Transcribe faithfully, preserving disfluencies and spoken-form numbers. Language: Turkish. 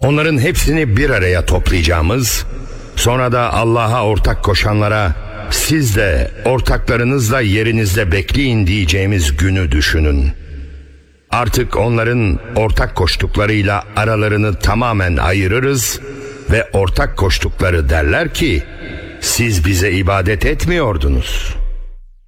Onların hepsini bir araya toplayacağımız, sonra da Allah'a ortak koşanlara siz de ortaklarınızla yerinizde bekleyin diyeceğimiz günü düşünün. Artık onların ortak koştuklarıyla aralarını tamamen ayırırız ve ortak koştukları derler ki siz bize ibadet etmiyordunuz.